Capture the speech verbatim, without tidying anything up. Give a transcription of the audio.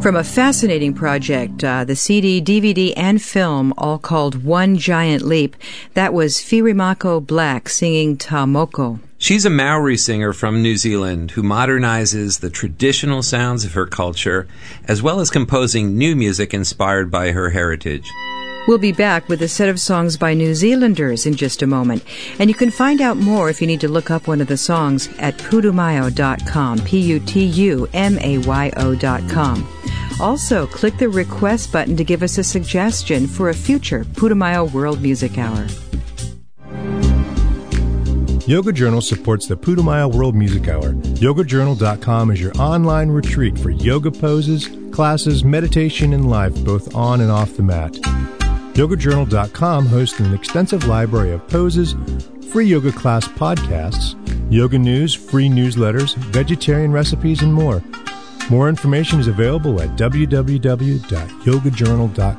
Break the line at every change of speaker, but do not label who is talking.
From a fascinating project, uh, the C D, D V D, and film, all called One Giant Leap, that was Firimako Black singing Ta Moko.
She's a Maori singer from New Zealand who modernizes the traditional sounds of her culture, as well as composing new music inspired by her heritage.
We'll be back with a set of songs by New Zealanders in just a moment. And you can find out more if you need to look up one of the songs at putumayo dot com, P U T U M A Y O dot com. Also, click the request button to give us a suggestion for a future Putumayo World Music Hour.
Yoga Journal supports the Putumayo World Music Hour. yoga journal dot com is your online retreat for yoga poses, classes, meditation, and life, both on and off the mat. yoga journal dot com hosts an extensive library of poses, free yoga class podcasts, yoga news, free newsletters, vegetarian recipes, and more. More information is available at w w w dot yoga journal dot